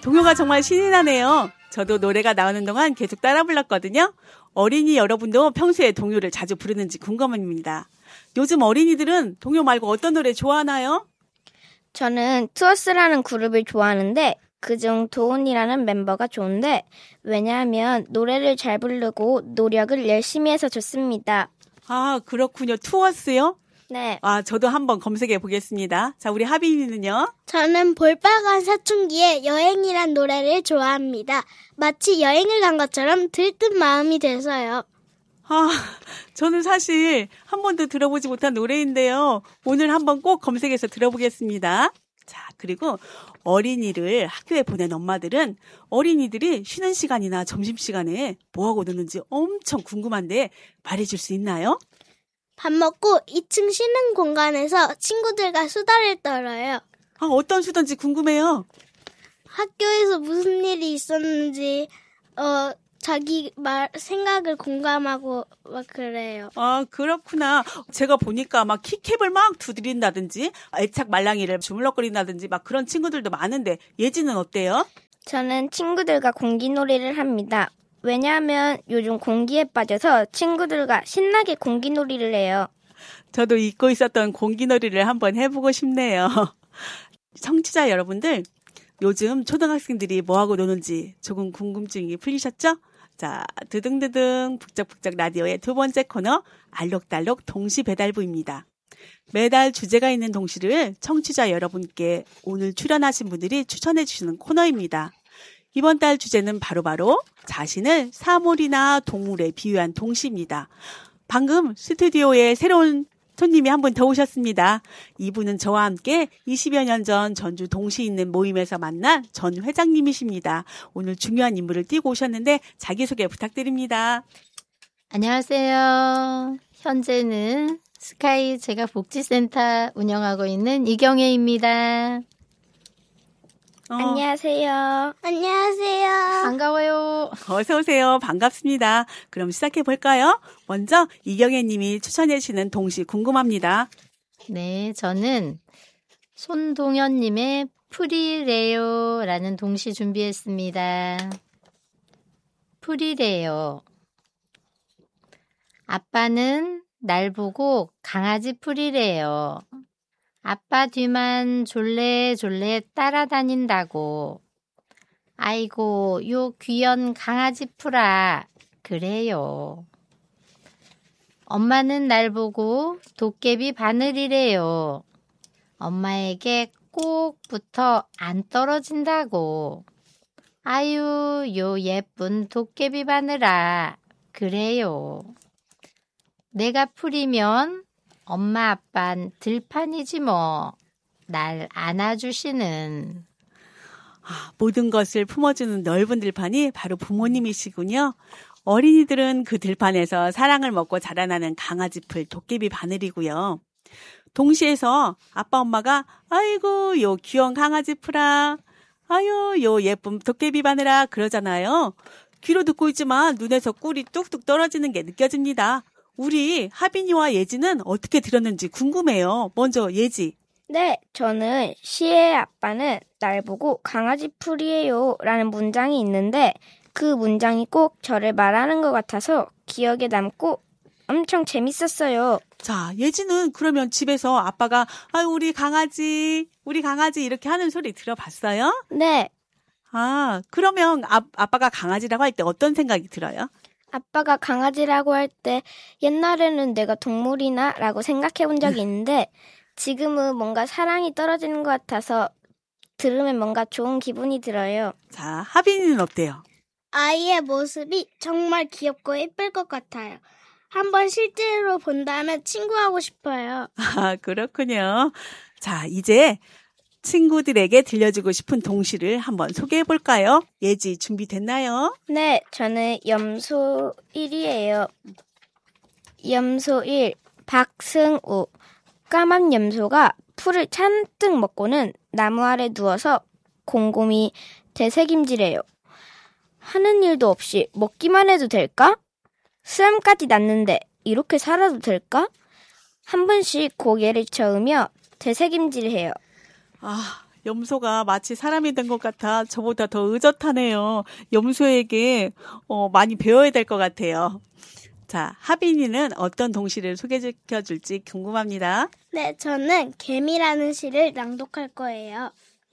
동요가 정말 신이 나네요. 저도 노래가 나오는 동안 계속 따라 불렀거든요. 어린이 여러분도 평소에 동요를 자주 부르는지 궁금합니다. 요즘 어린이들은 동요 말고 어떤 노래 좋아하나요? 저는 투어스라는 그룹을 좋아하는데 그중 도훈이라는 멤버가 좋은데 왜냐하면 노래를 잘 부르고 노력을 열심히 해서 좋습니다. 아, 그렇군요. 투어스요? 네. 아, 저도 한번 검색해 보겠습니다. 자, 우리 하빈이는요? 저는 볼빨간 사춘기의 여행이란 노래를 좋아합니다. 마치 여행을 간 것처럼 들뜬 마음이 돼서요. 아, 저는 사실 한 번도 들어보지 못한 노래인데요. 오늘 한번 꼭 검색해서 들어보겠습니다. 자, 그리고 어린이를 학교에 보낸 엄마들은 어린이들이 쉬는 시간이나 점심시간에 뭐하고 노는지 엄청 궁금한데 말해줄 수 있나요? 밥 먹고 2층 쉬는 공간에서 친구들과 수다를 떨어요. 아, 어떤 수단지 궁금해요. 학교에서 무슨 일이 있었는지 자기 생각을 공감하고 막 그래요. 아, 그렇구나. 제가 보니까 막 키캡을 막 두드린다든지 애착 말랑이를 주물럭거린다든지 막 그런 친구들도 많은데 예지는 어때요? 저는 친구들과 공기놀이를 합니다. 왜냐하면 요즘 공기에 빠져서 친구들과 신나게 공기놀이를 해요. 저도 잊고 있었던 공기놀이를 한번 해보고 싶네요. 청취자 여러분들, 요즘 초등학생들이 뭐하고 노는지 조금 궁금증이 풀리셨죠? 자, 드등드등 북적북적 라디오의 두 번째 코너 알록달록 동시 배달부입니다. 매달 주제가 있는 동시를 청취자 여러분께 오늘 출연하신 분들이 추천해 주시는 코너입니다. 이번 달 주제는 바로 자신을 사물이나 동물에 비유한 동시입니다. 방금 스튜디오에 새로운 손님이 한 분 더 오셨습니다. 이분은 저와 함께 20여 년 전 전주 동시 있는 모임에서 만난 전 회장님이십니다. 오늘 중요한 인물을 띄고 오셨는데 자기소개 부탁드립니다. 안녕하세요. 현재는 스카이 제가복지센터 운영하고 있는 이경혜입니다. 안녕하세요. 안녕하세요. 반가워요. 어서 오세요. 반갑습니다. 그럼 시작해 볼까요? 먼저 이경혜 님이 추천해 주시는 동시 궁금합니다. 네, 저는 손동현님의 프리레요라는 동시 준비했습니다. 프리레요. 아빠는 날 보고 강아지 프리래요. 아빠 뒤만 졸래졸래 따라다닌다고. 아이고, 요 귀연 강아지 풀아. 그래요. 엄마는 날 보고 도깨비 바늘이래요. 엄마에게 꼭 붙어 안 떨어진다고. 아유, 요 예쁜 도깨비 바늘아. 그래요. 내가 풀이면 엄마 아빤 들판이지 뭐. 날 안아주시는. 모든 것을 품어주는 넓은 들판이 바로 부모님이시군요. 어린이들은 그 들판에서 사랑을 먹고 자라나는 강아지 풀 도깨비 바늘이고요. 동시에서 아빠 엄마가 아이고 요 귀여운 강아지 풀아, 아유 요 예쁜 도깨비 바늘아 그러잖아요. 귀로 듣고 있지만 눈에서 꿀이 뚝뚝 떨어지는 게 느껴집니다. 우리 하빈이와 예지는 어떻게 들었는지 궁금해요. 먼저 예지. 네, 저는 시의 아빠는 날 보고 강아지 풀이에요 라는 문장이 있는데 그 문장이 꼭 저를 말하는 것 같아서 기억에 남고 엄청 재밌었어요. 자, 예지는 그러면 집에서 아빠가 아유 우리 강아지 이렇게 하는 소리 들어봤어요? 네. 아, 그러면 아빠가 강아지라고 할 때 어떤 생각이 들어요? 아빠가 강아지라고 할 때 옛날에는 내가 동물이나 라고 생각해 본 적이 있는데 지금은 뭔가 사랑이 떨어지는 것 같아서 들으면 뭔가 좋은 기분이 들어요. 자, 하빈이는 어때요? 아이의 모습이 정말 귀엽고 예쁠 것 같아요. 한번 실제로 본다면 친구하고 싶어요. 아, 그렇군요. 자, 이제 친구들에게 들려주고 싶은 동시를 한번 소개해 볼까요? 예지 준비됐나요? 네, 저는 염소 1이에요. 염소 1, 박승우. 까만 염소가 풀을 잔뜩 먹고는 나무 아래 누워서 곰곰이 되새김질해요. 하는 일도 없이 먹기만 해도 될까? 수염까지 났는데 이렇게 살아도 될까? 한 번씩 고개를 저으며 되새김질해요. 아, 염소가 마치 사람이 된 것 같아 저보다 더 의젓하네요. 염소에게 많이 배워야 될 것 같아요. 자, 하빈이는 어떤 동시를 소개시켜줄지 궁금합니다. 네, 저는 개미라는 시를 낭독할 거예요.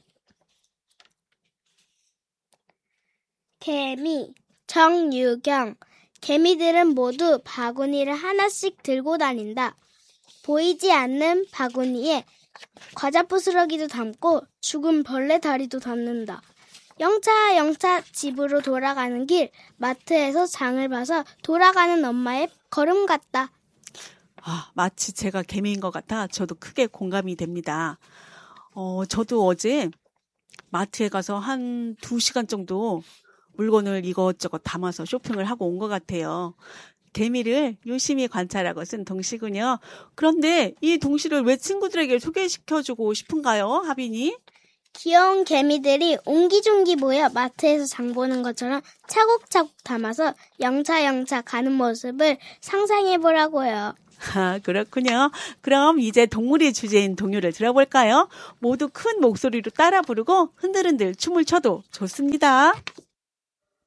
개미, 정유경. 개미들은 모두 바구니를 하나씩 들고 다닌다. 보이지 않는 바구니에 과자 부스러기도 담고 죽은 벌레 다리도 담는다. 영차 집으로 돌아가는 길, 마트에서 장을 봐서 돌아가는 엄마의 걸음 같다. 마치 제가 개미인 것 같아 저도 크게 공감이 됩니다. 저도 어제 마트에 가서 한 2시간 정도 물건을 이것저것 담아서 쇼핑을 하고 온 것 같아요. 개미를 유심히 관찰하고 쓴 동시군요. 그런데 이 동시를 왜 친구들에게 소개시켜주고 싶은가요, 하빈이? 귀여운 개미들이 옹기종기 모여 마트에서 장 보는 것처럼 차곡차곡 담아서 영차 가는 모습을 상상해보라고요. 그렇군요. 그럼 이제 동물이 주제인 동요를 들어볼까요? 모두 큰 목소리로 따라 부르고 흔들흔들 춤을 춰도 좋습니다.